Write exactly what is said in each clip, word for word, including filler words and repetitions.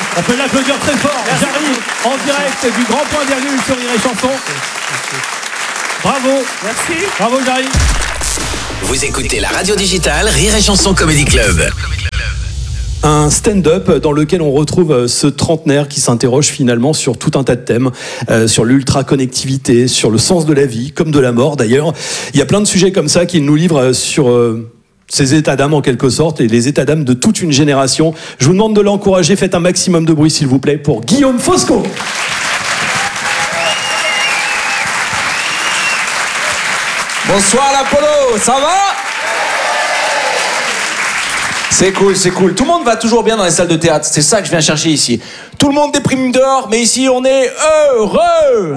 On peut l'applaudir très fort. J'arrive en direct du Grand Point Virgule sur Rire et Chanson. Bravo. Merci. Bravo, Jarry. Vous écoutez la radio digitale Rire et Chanson Comedy Club. Un stand-up dans lequel on retrouve ce trentenaire qui s'interroge finalement sur tout un tas de thèmes, euh, sur l'ultra-connectivité, sur le sens de la vie, comme de la mort d'ailleurs. Il y a plein de sujets comme ça qu'il nous livre sur euh, ces états d'âme en quelque sorte, et les états d'âme de toute une génération. Je vous demande de l'encourager, faites un maximum de bruit s'il vous plaît pour Guillaume Fosco. Bonsoir l'Apollo, ça va ? C'est cool, c'est cool. Tout le monde va toujours bien dans les salles de théâtre, c'est ça que je viens chercher ici. Tout le monde déprime dehors, mais ici on est heureux.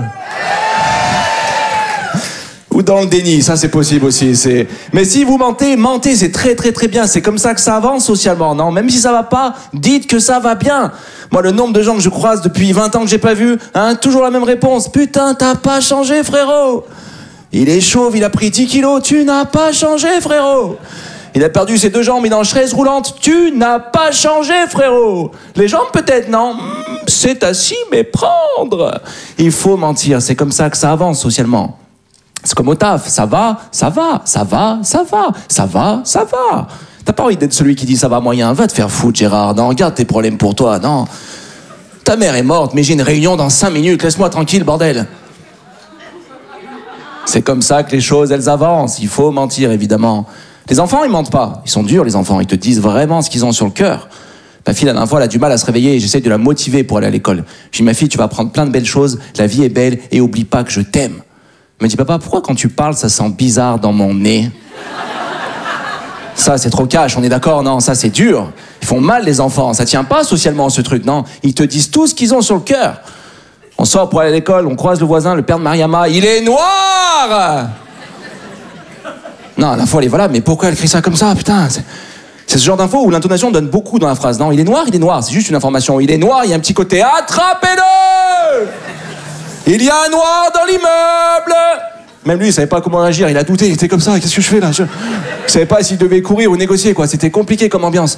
Ou dans le déni, ça c'est possible aussi. C'est... Mais si vous mentez, mentez, c'est très très très bien. C'est comme ça que ça avance socialement, non ? Même si ça va pas, dites que ça va bien. Moi, le nombre de gens que je croise depuis vingt ans que j'ai pas vu, hein, toujours la même réponse. Putain, t'as pas changé, frérot. Il est chauve, il a pris dix kilos, tu n'as pas changé, frérot. Il a perdu ses deux jambes, il est en chaise roulante, tu n'as pas changé, frérot. Les jambes peut-être, non ? C'est à s'y méprendre. Il faut mentir, c'est comme ça que ça avance socialement. C'est comme au taf, ça va, ça va, ça va, ça va, ça va, ça va. T'as pas envie d'être celui qui dit ça va moyen, va te faire foutre, Gérard. Non, regarde tes problèmes pour toi, non. Ta mère est morte, mais j'ai une réunion dans cinq minutes, laisse-moi tranquille, bordel. C'est comme ça que les choses, elles avancent. Il faut mentir, évidemment. Les enfants, ils mentent pas. Ils sont durs, les enfants. Ils te disent vraiment ce qu'ils ont sur le cœur. Ma fille, la dernière fois, elle a du mal à se réveiller et j'essaie de la motiver pour aller à l'école. Je dis, ma fille, tu vas apprendre plein de belles choses. La vie est belle et oublie pas que je t'aime. Elle me dit, papa, pourquoi quand tu parles, ça sent bizarre dans mon nez ? Ça, c'est trop cash, on est d'accord ? Non, ça, c'est dur. Ils font mal, les enfants. Ça tient pas socialement, ce truc, non ? Ils te disent tout ce qu'ils ont sur le cœur. On sort pour aller à l'école, on croise le voisin, le père de Mariama. Il est noir ! Non, la fois, elle est voilà, mais pourquoi elle crie ça comme ça, putain, c'est... c'est ce genre d'info où l'intonation donne beaucoup dans la phrase. Non, il est noir, il est noir, c'est juste une information. Il est noir, il y a un petit côté attrapez-le ! Il y a un noir dans l'immeuble ! Même lui, il savait pas comment réagir, il a douté, il était comme ça, qu'est-ce que je fais là ? Je... Il savait pas s'il devait courir ou négocier, quoi, c'était compliqué comme ambiance.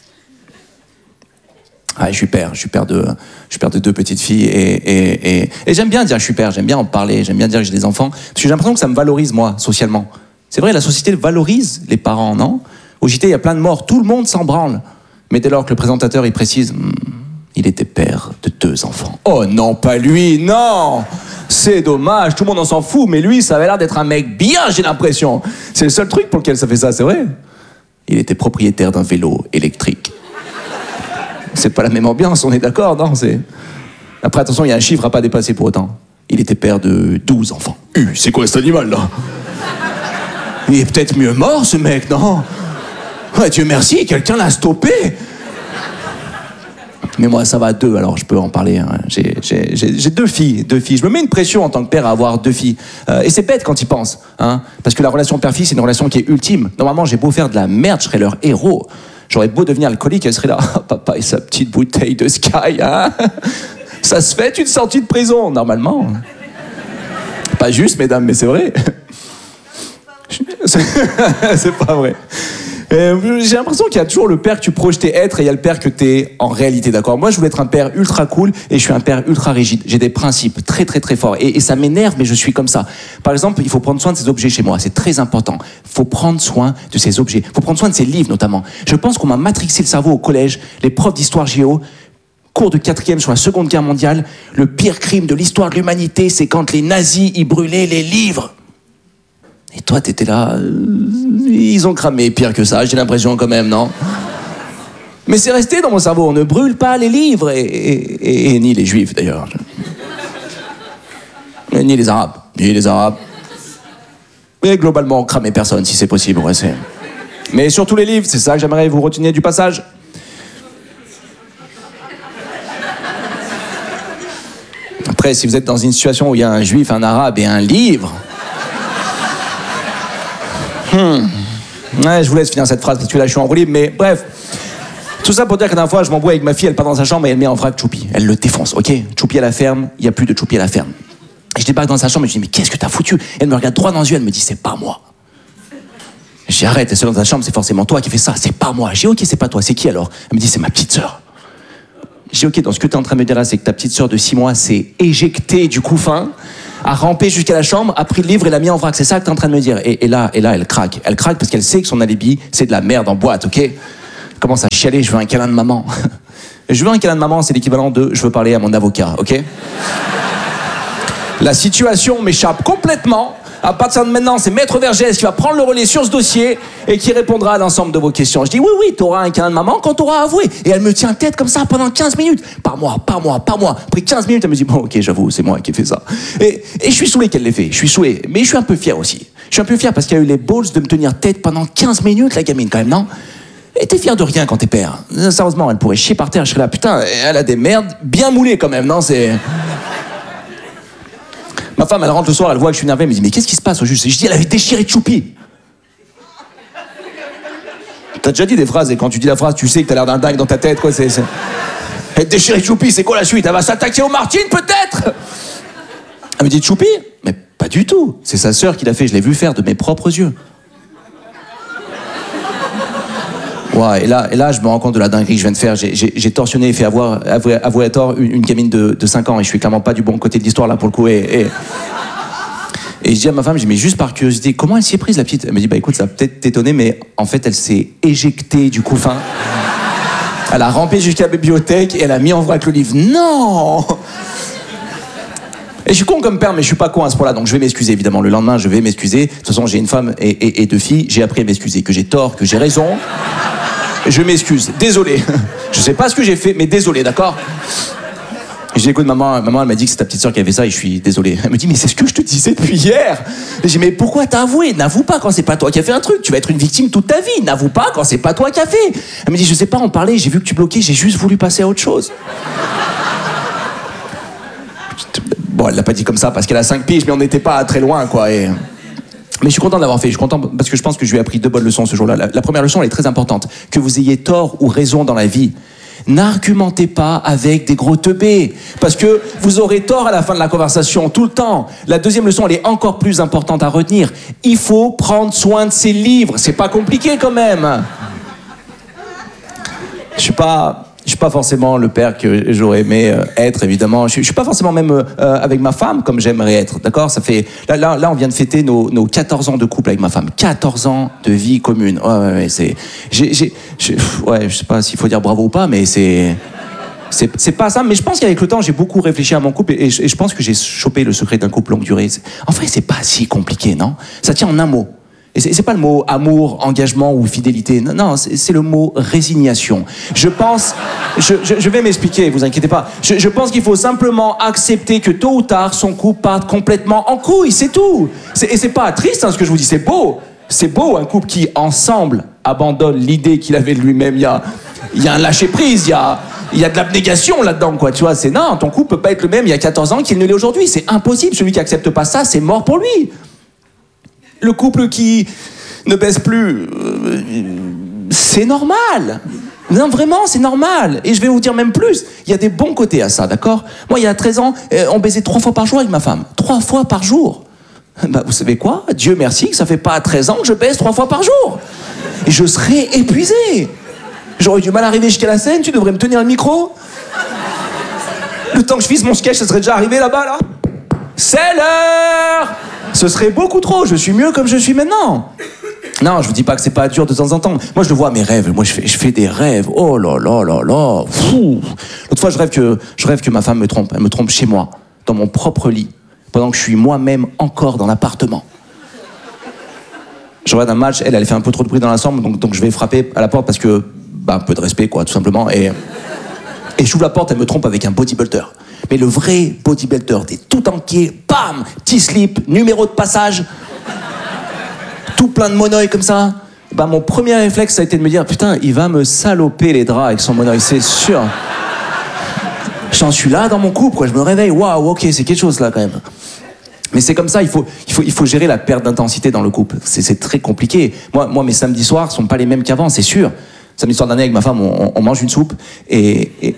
Ah, je suis père, je suis père de, je suis père de deux petites filles et, et, et, et j'aime bien dire que je suis père, j'aime bien en parler, j'aime bien dire que j'ai des enfants, parce que j'ai l'impression que ça me valorise, moi, socialement. C'est vrai, la société valorise les parents, non ? Au J T, il y a plein de morts, tout le monde s'en branle. Mais dès lors que le présentateur, il précise, hm, il était père de deux enfants. Oh non, pas lui, non ! C'est dommage, tout le monde en s'en fout, mais lui, ça avait l'air d'être un mec bien, j'ai l'impression. C'est le seul truc pour lequel ça fait ça, c'est vrai. Il était propriétaire d'un vélo électrique. C'est pas la même ambiance, on est d'accord, non ? C'est... Après, attention, il y a un chiffre à pas dépasser pour autant. Il était père de douze enfants. Euh, c'est quoi cet animal, là ? Il est peut-être mieux mort, ce mec, non ? Ouais, Dieu merci, quelqu'un l'a stoppé. Mais moi, ça va à deux, alors je peux en parler. Hein. J'ai, j'ai, j'ai, j'ai deux filles, deux filles. Je me mets une pression en tant que père à avoir deux filles. Euh, et c'est bête quand ils pensent, hein, parce que la relation père-fille, c'est une relation qui est ultime. Normalement, j'ai beau faire de la merde, je serais leur héros. J'aurais beau devenir alcoolique, elle serait là, oh, papa et sa petite bouteille de Sky, hein. Ça se fait une sortie de prison, normalement. Pas juste, mesdames, mais c'est vrai. C'est, c'est pas vrai. Euh, j'ai l'impression qu'il y a toujours le père que tu projetais être et il y a le père que t'es en réalité, d'accord ? Moi, je voulais être un père ultra cool et je suis un père ultra rigide. J'ai des principes très, très, très forts et, et ça m'énerve, mais je suis comme ça. Par exemple, il faut prendre soin de ses objets chez moi. C'est très important. Il faut prendre soin de ses objets. Il faut prendre soin de ses livres, notamment. Je pense qu'on m'a matrixé le cerveau au collège. Les profs d'histoire géo, cours de quatrième sur la Seconde Guerre mondiale. Le pire crime de l'histoire de l'humanité, c'est quand les nazis y brûlaient les livres. Et toi, t'étais là... Euh, ils ont cramé pire que ça, j'ai l'impression quand même, non ? Mais c'est resté dans mon cerveau, on ne brûle pas les livres, et, et, et, et ni les juifs d'ailleurs. Et ni les arabes, ni les arabes. Mais globalement, cramer personne si c'est possible, ouais, c'est... Mais surtout les livres, c'est ça que j'aimerais vous retenir du passage. Après, si vous êtes dans une situation où il y a un juif, un arabe et un livre... Hmm. Ouais, je vous laisse finir cette phrase parce que là je suis en roue libre, mais bref. Tout ça pour dire que la dernière fois je m'embrouille avec ma fille, elle part dans sa chambre et elle met en vrac Choupi. Elle le défonce, ok ? Choupi à la ferme, il n'y a plus de Choupi à la ferme. Et je débarque dans sa chambre et je dis mais qu'est-ce que t'as foutu ? Elle me regarde droit dans les yeux, elle me dit c'est pas moi. Je dis arrête, t'es seul dans ta chambre, c'est forcément toi qui fais ça, c'est pas moi. Je dis ok, c'est pas toi, c'est qui alors ? Elle me dit c'est ma petite sœur. Je dis, ok, donc ce que tu es en train de me dire là, c'est que ta petite sœur de six mois s'est éjectée du couffin, a rampé jusqu'à la chambre, a pris le livre et l'a mis en vrac. C'est ça que tu es en train de me dire. Et, et, là, et là, elle craque. Elle craque parce qu'elle sait que son alibi, c'est de la merde en boîte, ok? Elle commence à chialer, je veux un câlin de maman. Je veux un câlin de maman, c'est l'équivalent de je veux parler à mon avocat, ok? La situation m'échappe complètement. À partir de maintenant, c'est Maître Vergès qui va prendre le relais sur ce dossier et qui répondra à l'ensemble de vos questions. Je dis oui, oui, t'auras un câlin de maman quand t'auras avoué. Et elle me tient tête comme ça pendant quinze minutes. Par mois, par mois, par mois. Après quinze minutes, elle me dit bon, ok, j'avoue, c'est moi qui ai fait ça. Et, et je suis saoulé qu'elle l'ait fait. Je suis saoulé. Mais je suis un peu fier aussi. Je suis un peu fier parce qu'elle a eu les balls de me tenir tête pendant quinze minutes, la gamine, quand même, non? Et t'es fier de rien quand t'es père. Sérieusement, elle pourrait chier par terre. Je serais là, putain, elle a des merdes bien moulées quand même, non? C'est. Ma femme, elle rentre le soir, elle voit que je suis énervé, elle me dit mais qu'est-ce qui se passe au juste? Je dis elle avait déchiré Choupi. T'as déjà dit des phrases et quand tu dis la phrase, tu sais que t'as l'air d'un dingue dans ta tête, quoi. C'est, c'est... Elle a déchiré Choupi, c'est quoi la suite? Elle va s'attaquer aux Martines peut-être? Elle me dit Choupi? Mais pas du tout. C'est sa sœur qui l'a fait, je l'ai vu faire de mes propres yeux. Ouais, et là, et là, je me rends compte de la dinguerie que je viens de faire. J'ai, j'ai, j'ai torsionné et fait avoir, avouer, avouer à tort une, une gamine de, de cinq ans. Et je suis clairement pas du bon côté de l'histoire, là, pour le coup. Et, et, et je dis à ma femme, je dis, mais juste par curiosité, comment elle s'y est prise, la petite? Elle me dit, bah écoute, ça va peut-être t'étonner, mais en fait, elle s'est éjectée du couffin. Elle a rampé jusqu'à la bibliothèque et elle a mis en vrac le livre. Non! Et je suis con comme père, mais je suis pas con à ce point-là, donc je vais m'excuser, évidemment. Le lendemain, je vais m'excuser. De toute façon, j'ai une femme et, et, et deux filles. J'ai appris à m'excuser, que j'ai tort, que j'ai raison. Je m'excuse, désolé. Je sais pas ce que j'ai fait, mais désolé, d'accord? J'ai écouté maman, maman, elle m'a dit que c'est ta petite sœur qui avait fait ça et je suis désolé. Elle me dit, mais c'est ce que je te disais depuis hier. J'ai dit, mais pourquoi t'as avoué? N'avoue pas quand c'est pas toi qui as fait un truc. Tu vas être une victime toute ta vie. N'avoue pas quand c'est pas toi qui as fait. Elle me dit, je sais pas, on parlait, j'ai vu que tu bloquais, j'ai juste voulu passer à autre chose. Bon, elle l'a pas dit comme ça parce qu'elle a cinq piges, mais on n'était pas très loin, quoi. Et... Mais je suis content de l'avoir fait. Je suis content parce que je pense que je lui ai appris deux bonnes leçons ce jour-là. La, la première leçon, elle est très importante. Que vous ayez tort ou raison dans la vie, n'argumentez pas avec des gros teubés. Parce que vous aurez tort à la fin de la conversation, tout le temps. La deuxième leçon, elle est encore plus importante à retenir. Il faut prendre soin de ses livres. C'est pas compliqué quand même. Je suis pas... Je suis pas forcément le père que j'aurais aimé euh, être, évidemment. Je, je suis pas forcément même euh, avec ma femme comme j'aimerais être, d'accord? Ça fait là, là, là, on vient de fêter nos, nos quatorze ans de couple avec ma femme. quatorze ans de vie commune. Ouais, ouais, ouais, c'est, j'ai, j'ai, j'ai, ouais, je sais pas s'il faut dire bravo ou pas, mais c'est, c'est, c'est pas ça. Mais je pense qu'avec le temps, j'ai beaucoup réfléchi à mon couple et, et, je, et je pense que j'ai chopé le secret d'un couple longue durée. C'est, en fait, c'est pas si compliqué, non? Ça tient en un mot. Et c'est, c'est pas le mot amour, engagement ou fidélité. Non, non c'est, c'est le mot résignation. Je pense... Je, je, je vais m'expliquer, vous inquiétez pas. Je, je pense qu'il faut simplement accepter que tôt ou tard, son couple parte complètement en couille, c'est tout. C'est, et c'est pas triste, hein, ce que je vous dis, c'est beau. C'est beau, un couple qui, ensemble, abandonne l'idée qu'il avait de lui-même. Il y a, il y a un lâcher-prise, il y a... Il y a de l'abnégation là-dedans, quoi, tu vois. C'est non, ton couple peut pas être le même il y a quatorze ans qu'il ne l'est aujourd'hui. C'est impossible. Celui qui accepte pas ça, c'est mort pour lui. Le couple qui ne baisse plus, euh, c'est normal. Non, vraiment, c'est normal. Et je vais vous dire même plus, il y a des bons côtés à ça, d'accord? Moi, il y a treize ans, euh, on baisait trois fois par jour avec ma femme. Trois fois par jour. Bah, vous savez quoi? Dieu merci que ça fait pas treize ans que je baisse trois fois par jour. Et je serais épuisé. J'aurais du mal à arriver jusqu'à la scène, tu devrais me tenir le micro. Le temps que je finisse mon sketch, ça serait déjà arrivé là-bas, là. C'est l'heure! Ce serait beaucoup trop, je suis mieux comme je suis maintenant. Non, je vous dis pas que c'est pas dur de temps en temps. Moi, je le vois, mes rêves. Moi, je fais, je fais des rêves. Oh là là là là. Fou. L'autre fois, je rêve que, je rêve que ma femme me trompe. Elle me trompe chez moi, dans mon propre lit, pendant que je suis moi-même encore dans l'appartement. Je regarde un match, elle, elle fait un peu trop de bruit dans la chambre, donc, donc je vais frapper à la porte parce que, bah, un peu de respect, quoi, tout simplement. Et, et j'ouvre la porte, elle me trompe avec un bodybuilder. Mais le vrai bodybuilder, t'es tout entier, bam, petit slip, numéro de passage, tout plein de monoï comme ça. Bah, mon premier réflexe, ça a été de me dire, putain, il va me saloper les draps avec son monoï, c'est sûr. J'en suis là dans mon couple, quoi. Je me réveille, waouh, ok, c'est quelque chose là quand même. Mais c'est comme ça, il faut, il faut, il faut gérer la perte d'intensité dans le couple. C'est, c'est très compliqué. Moi, moi, mes samedis soirs sont pas les mêmes qu'avant, c'est sûr. Samedi soir d'année avec ma femme, on, on mange une soupe et, et...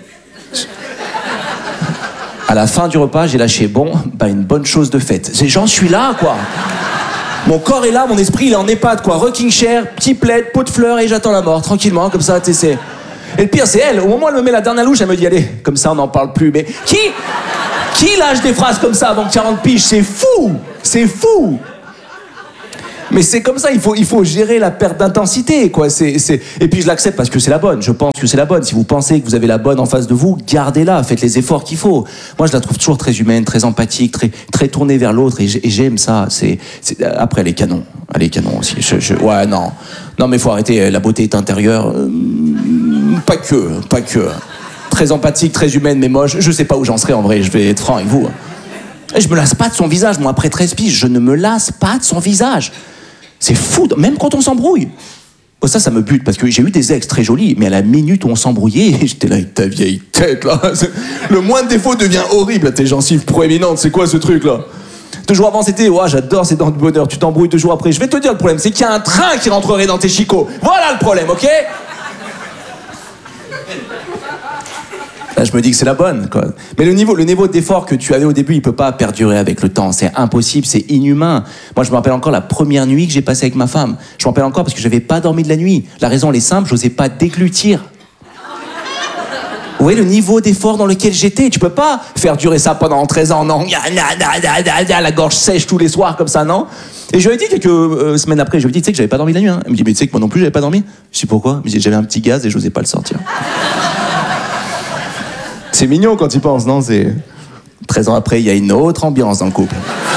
à la fin du repas, j'ai lâché, bon, bah une bonne chose de faite. J'en suis là, quoi. Mon corps est là, mon esprit, il est en EHPAD, quoi. Rocking chair, petit plaid, pot de fleurs et j'attends la mort, tranquillement, comme ça, tu sais. Et le pire, c'est elle. Au moment où elle me met la dernière louche, elle me dit, allez, comme ça, on n'en parle plus. Mais qui, qui lâche des phrases comme ça avant quarante piges? C'est fou! C'est fou! Mais c'est comme ça, il faut, il faut gérer la perte d'intensité, quoi. C'est, c'est... Et puis je l'accepte parce que c'est la bonne. Je pense que c'est la bonne. Si vous pensez que vous avez la bonne en face de vous, gardez-la, faites les efforts qu'il faut. Moi, je la trouve toujours très humaine, très empathique, très, très tournée vers l'autre, et j'aime ça. C'est, c'est... Après, elle est canon. Elle est canon aussi. Je, je... Ouais, non. Non, mais faut arrêter. La beauté est intérieure. Euh... Pas que, pas que. Très empathique, très humaine, mais moche. Je sais pas où j'en serai en vrai, je vais être franc avec vous. Et je me lasse pas de son visage. Moi, après treize piges, je ne me lasse pas de son visage. C'est fou, même quand on s'embrouille. Oh, ça, ça me bute, parce que j'ai eu des ex très jolis, mais à la minute où on s'embrouillait, j'étais là avec ta vieille tête, là. Le moindre défaut devient horrible, tes gencives proéminentes, c'est quoi ce truc, là? Deux jours avant, c'était, ouais, j'adore ces dents de bonheur, tu t'embrouilles deux jours après. Je vais te dire le problème, c'est qu'il y a un train qui rentrerait dans tes chicots. Voilà le problème, ok? Là, je me dis que c'est la bonne, quoi. Mais le niveau, le niveau d'effort que tu avais au début, il peut pas perdurer avec le temps. C'est impossible, c'est inhumain. Moi, je me rappelle encore la première nuit que j'ai passée avec ma femme. Je me rappelle encore parce que j'avais pas dormi de la nuit. La raison, elle est simple, j'osais pas déglutir. Vous voyez le niveau d'effort dans lequel j'étais? Tu peux pas faire durer ça pendant treize ans, non? La gorge sèche tous les soirs comme ça, non? Et je lui ai dit quelques euh, semaines après, je lui ai dit, tu sais que j'avais pas dormi la nuit, hein. Elle me dit, mais tu sais que moi non plus, j'avais pas dormi. Je sais pourquoi? Elle me dit, j'avais un petit gaz et j'osais pas le sortir. C'est mignon quand tu penses, non? C'est... treize ans après, il y a une autre ambiance dans le couple.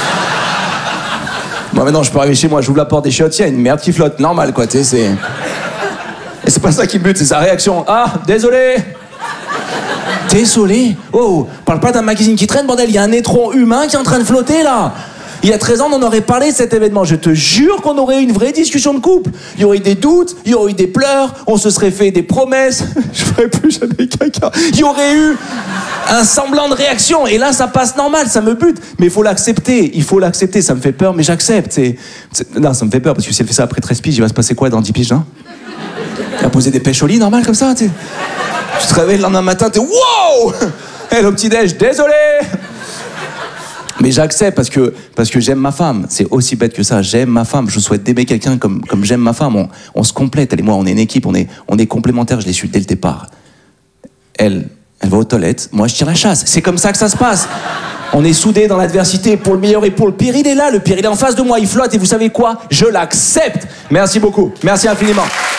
Moi, maintenant, je peux arriver chez moi, j'ouvre la porte des chiottes, il y a une merde qui flotte, normal, quoi, tu sais, c'est... Et c'est pas ça qui me bute, c'est sa réaction. Ah, désolé! Désolé? Oh, parle pas d'un magazine qui traîne, bordel, il y a un étron humain qui est en train de flotter, là! Il y a treize ans, on en aurait parlé de cet événement. Je te jure qu'on aurait eu une vraie discussion de couple. Il y aurait eu des doutes, il y aurait eu des pleurs, on se serait fait des promesses. Je ferais plus jamais caca. Il y aurait eu un semblant de réaction. Et là, ça passe normal, ça me bute. Mais il faut l'accepter, il faut l'accepter. Ça me fait peur, mais j'accepte. C'est... C'est... Non, ça me fait peur, parce que si elle fait ça après treize piges, il va se passer quoi dans dix piges, hein? Elle va poser des pêches au lit, normal, comme ça, tu sais. Tu te réveilles le lendemain matin, t'es wow! Hé, le petit-déj, désolé! Mais j'accepte parce que, parce que j'aime ma femme. C'est aussi bête que ça. J'aime ma femme. Je souhaite d'aimer quelqu'un comme, comme j'aime ma femme. On, on se complète. Elle et moi, on est une équipe. On est, on est complémentaires. Je l'ai su dès le départ. Elle, elle va aux toilettes. Moi, je tire la chasse. C'est comme ça que ça se passe. On est soudés dans l'adversité pour le meilleur et pour le pire. Il est là. Le pire, il est en face de moi. Il flotte. Et vous savez quoi? Je l'accepte. Merci beaucoup. Merci infiniment.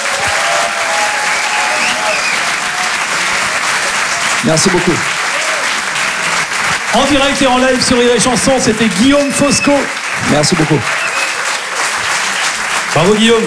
Merci beaucoup. En direct et en live sur Rire et Chanson, c'était Guillaume Fosco. Merci beaucoup. Bravo Guillaume.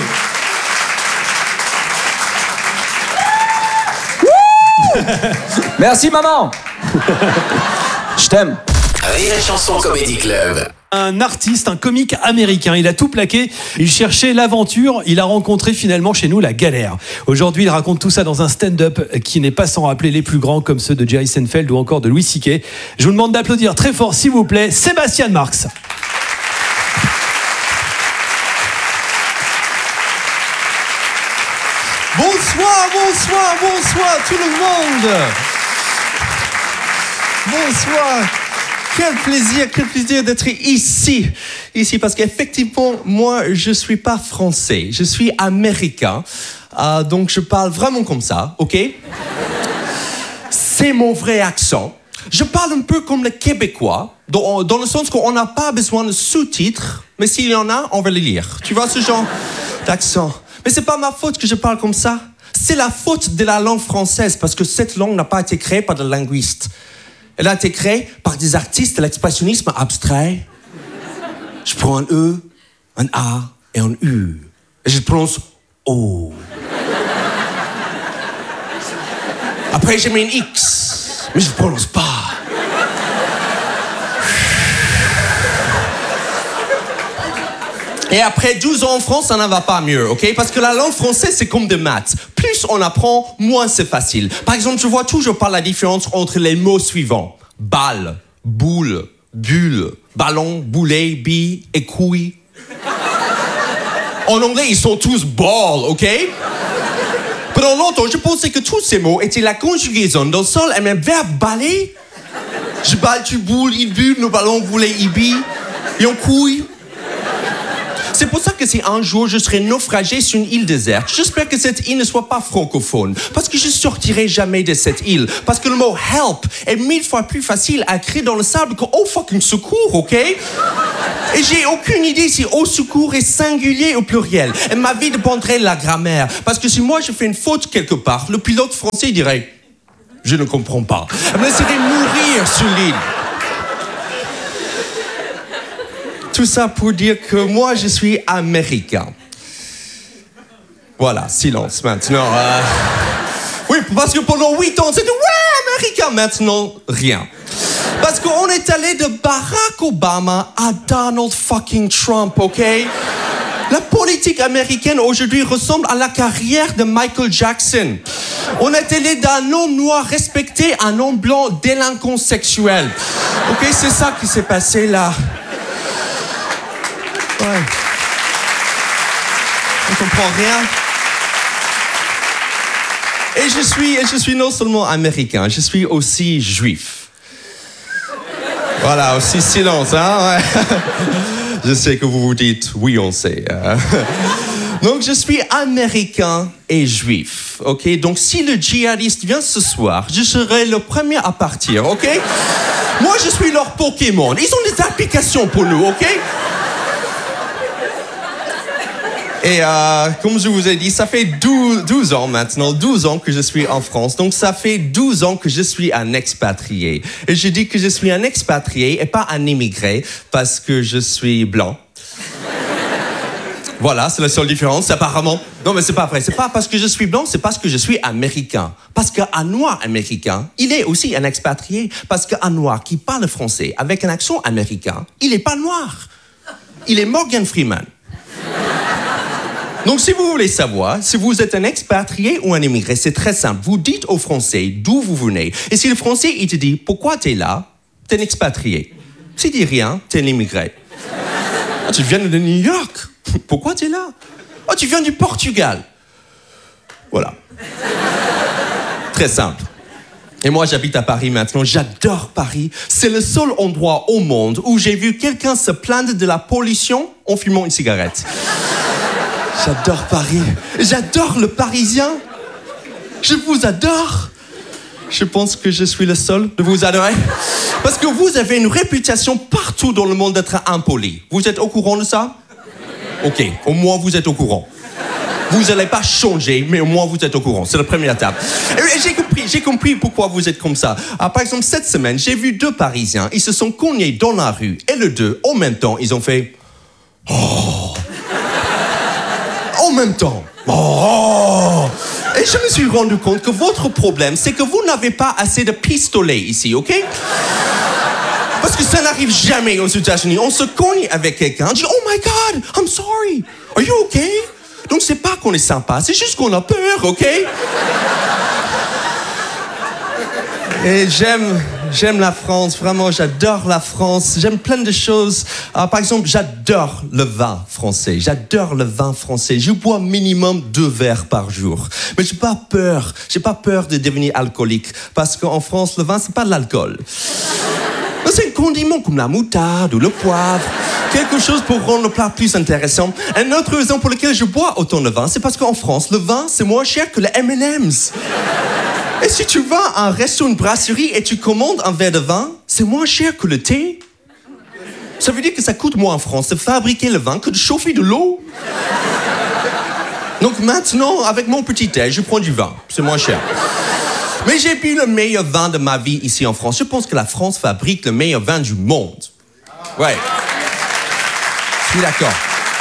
Merci maman. Je t'aime. Rire et Chanson Comedy Club. Un artiste, un comique américain, il a tout plaqué, il cherchait l'aventure, il a rencontré finalement chez nous la galère. Aujourd'hui, il raconte tout ça dans un stand-up qui n'est pas sans rappeler les plus grands comme ceux de Jerry Seinfeld ou encore de Louis C K. Je vous demande d'applaudir très fort, s'il vous plaît, Sébastien Marx. Bonsoir, bonsoir, bonsoir tout le monde. Bonsoir. Quel plaisir, quel plaisir d'être ici, ici, parce qu'effectivement, moi, je suis pas français, je suis américain, euh, donc je parle vraiment comme ça, ok? C'est mon vrai accent. Je parle un peu comme le Québécois, dans, dans le sens qu'on n'a pas besoin de sous-titres, mais s'il y en a, on va les lire. Tu vois ce genre d'accent? Mais c'est pas ma faute que je parle comme ça. C'est la faute de la langue française, parce que cette langue n'a pas été créée par des linguistes. Elle a été créée par des artistes de l'expressionnisme abstrait. Je prends un E, un A et un U. Et je prononce O. Après, j'ai mis un X, mais je ne prononce pas. Et après douze ans en France, ça n'en va pas mieux, ok? Parce que la langue française, c'est comme des maths. Plus on apprend, moins c'est facile. Par exemple, je vois toujours pas la différence entre les mots suivants. Balle, boule, bulle, ballon, boulet, bille et couille. En anglais, ils sont tous ball, ok? Pendant longtemps, je pensais que tous ces mots étaient la conjugaison d'un seul et même verbe baller. Je balle, tu boules, il bulle, le ballon, boulet, il bille, et on couille. C'est pour ça que si un jour je serai naufragé sur une île déserte, j'espère que cette île ne soit pas francophone. Parce que je sortirai jamais de cette île. Parce que le mot help est mille fois plus facile à écrire dans le sable que oh fucking secours, ok? Et j'ai aucune idée si au secours est singulier ou pluriel. Et ma vie dépendrait de la grammaire. Parce que si moi je fais une faute quelque part, le pilote français dirait je ne comprends pas. Elle me laisserait mourir sur l'île. Tout ça pour dire que moi je suis américain. Voilà, silence maintenant. Euh... Oui, parce que pendant huit ans c'était ouais américain, maintenant rien. Parce qu'on est allé de Barack Obama à Donald fucking Trump, ok? La politique américaine aujourd'hui ressemble à la carrière de Michael Jackson. On est allé d'un homme noir respecté à un homme blanc délinquant sexuel. Ok, c'est ça qui s'est passé là. Ouais. On comprend rien. Et je suis, et je suis non seulement américain, je suis aussi juif. Voilà, aussi silence, hein, ouais. Je sais que vous vous dites, oui, on sait. Hein. Donc, je suis américain et juif, ok? Donc, si le djihadiste vient ce soir, je serai le premier à partir, ok? Moi, je suis leur Pokémon. Ils ont des applications pour nous, ok? Et euh, comme je vous ai dit, ça fait douze, douze ans maintenant, douze ans que je suis en France. Donc ça fait douze ans que je suis un expatrié. Et je dis que je suis un expatrié et pas un immigré parce que je suis blanc. Voilà, c'est la seule différence, apparemment. Non, mais c'est pas vrai. C'est pas parce que je suis blanc, c'est parce que je suis américain. Parce qu'un noir américain, il est aussi un expatrié. Parce qu'un noir qui parle français avec un accent américain, il est pas noir. Il est Morgan Freeman. Donc, si vous voulez savoir si vous êtes un expatrié ou un immigré, c'est très simple. Vous dites au Français d'où vous venez. Et si le Français, il te dit « Pourquoi t'es là ?» T'es un expatrié. S'il dit rien, t'es un immigré. Ah, tu viens de New York. Pourquoi t'es là? Oh, tu viens du Portugal. Voilà. Très simple. Et moi, j'habite à Paris maintenant. J'adore Paris. C'est le seul endroit au monde où j'ai vu quelqu'un se plaindre de la pollution en fumant une cigarette. J'adore Paris. J'adore le Parisien. Je vous adore. Je pense que je suis le seul de vous adorer. Parce que vous avez une réputation partout dans le monde d'être impoli. Vous êtes au courant de ça? Ok, au moins vous êtes au courant. Vous n'allez pas changer, mais au moins vous êtes au courant. C'est la première étape. Et j'ai compris, j'ai compris pourquoi vous êtes comme ça. Ah, par exemple, cette semaine, j'ai vu deux Parisiens. Ils se sont cognés dans la rue. Et les deux, en même temps, ils ont fait... Oh. En même temps. Oh. Et je me suis rendu compte que votre problème, c'est que vous n'avez pas assez de pistolets ici, ok? Parce que ça n'arrive jamais aux États-Unis. On se cogne avec quelqu'un, on dit « Oh my God, I'm sorry. Are you okay? » Donc c'est pas qu'on est sympa, c'est juste qu'on a peur, ok? Et j'aime, j'aime la France, vraiment, j'adore la France. J'aime plein de choses. Euh, par exemple, j'adore le vin français. J'adore le vin français. Je bois minimum deux verres par jour. Mais j'ai pas peur. J'ai pas peur de devenir alcoolique. Parce qu'en France, le vin, c'est pas de l'alcool. C'est un condiment comme la moutarde ou le poivre. Quelque chose pour rendre le plat plus intéressant. Un autre raison pour laquelle je bois autant de vin, c'est parce qu'en France, le vin, c'est moins cher que les M and M's. Et si tu vas à un resto, une brasserie et tu commandes un verre de vin, c'est moins cher que le thé. Ça veut dire que ça coûte moins en France de fabriquer le vin que de chauffer de l'eau. Donc maintenant, avec mon petit thé, je prends du vin. C'est moins cher. Mais j'ai bu le meilleur vin de ma vie ici en France. Je pense que la France fabrique le meilleur vin du monde. Ouais. Je suis d'accord.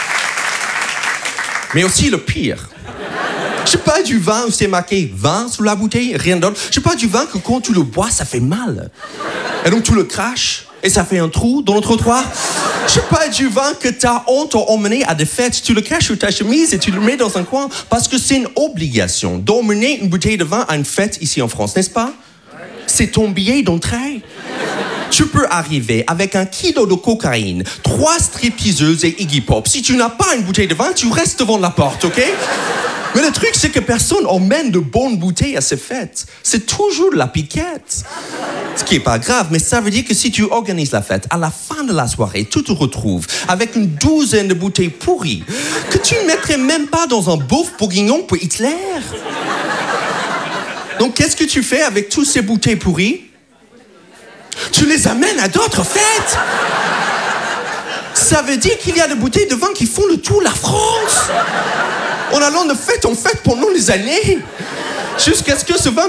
Mais aussi le pire. Je sais pas du vin où c'est marqué vin sous la bouteille, rien d'autre. Je sais pas du vin que quand tu le bois, ça fait mal. Et donc tu le craches et ça fait un trou dans le trottoir. Je sais pas du vin que ta honte t'a emmené à des fêtes. Tu le caches sous ta chemise et tu le mets dans un coin parce que c'est une obligation d'emmener une bouteille de vin à une fête ici en France, n'est-ce pas? C'est ton billet d'entrée. Tu peux arriver avec un kilo de cocaïne, trois stripteaseuses et Iggy Pop. Si tu n'as pas une bouteille de vin, tu restes devant la porte, ok? Mais le truc, c'est que personne emmène de bonnes bouteilles à ces fêtes. C'est toujours de la piquette. Ce qui est pas grave, mais ça veut dire que si tu organises la fête, à la fin de la soirée, tu te retrouves avec une douzaine de bouteilles pourries que tu ne mettrais même pas dans un bœuf bourguignon pour Hitler. Donc, qu'est-ce que tu fais avec toutes ces bouteilles pourries? Tu les amènes à d'autres fêtes. Ça veut dire qu'il y a des bouteilles de vin qui font le tour de la France. En allant de fête en fête pendant les années. Jusqu'à ce que ce vin